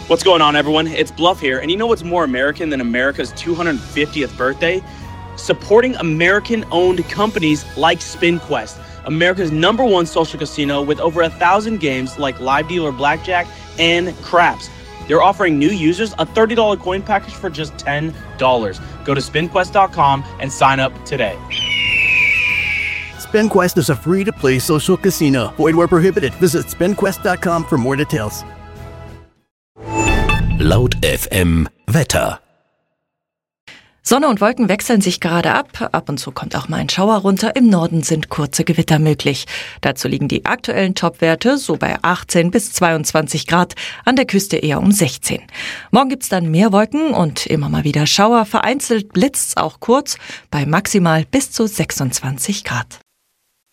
What's going on, everyone? It's Bluff here, and you know what's more American than America's 250th birthday? Supporting American-owned companies like SpinQuest, America's #1 social casino with over 1,000 games like live dealer blackjack and craps. They're offering new users a $30 coin package for just $10. Go to SpinQuest.com and sign up today. SpinQuest is a free-to-play social casino. Void where prohibited. Visit SpinQuest.com for more details. Laut FM Wetter. Sonne und Wolken wechseln sich gerade ab. Ab und zu kommt auch mal ein Schauer runter. Im Norden sind kurze Gewitter möglich. Dazu liegen die aktuellen Topwerte so bei 18 bis 22 Grad, an der Küste eher um 16. Morgen gibt's dann mehr Wolken und immer mal wieder Schauer. Vereinzelt blitzt's auch kurz bei maximal bis zu 26 Grad.